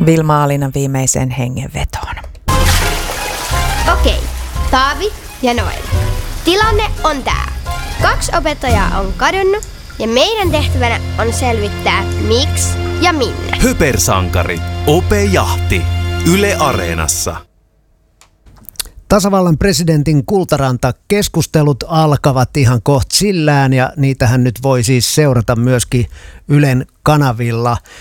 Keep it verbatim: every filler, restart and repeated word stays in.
Vilma Aalina viimeiseen hengenvetoon. Okei, Taavi ja Noel. Tilanne on tää. Kaksi opettajaa on kadonnut ja meidän tehtävänä on selvittää miksi ja minne. Hypersankari. Ope-jahti. Yle Areenassa. Tasavallan presidentin Kultaranta-keskustelut alkavat ihan kohta sillään ja niitähän nyt voi siis seurata myöskin Ylen kanavilla.